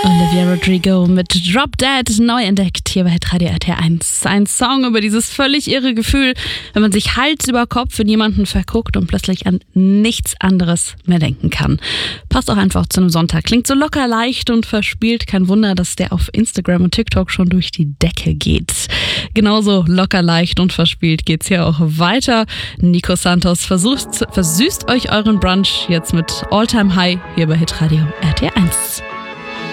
Olivia Rodrigo mit Drop Dead, neu entdeckt hier bei Hitradio RT1. Ein Song über dieses völlig irre Gefühl, wenn man sich Hals über Kopf in jemanden verguckt und plötzlich an nichts anderes mehr denken kann. Passt auch einfach zu einem Sonntag. Klingt so locker, leicht und verspielt. Kein Wunder, dass der auf Instagram und TikTok schon durch die Decke geht. Genauso locker, leicht und verspielt geht's hier auch weiter. Nico Santos versüßt euch euren Brunch jetzt mit All Time High hier bei Hitradio RT1.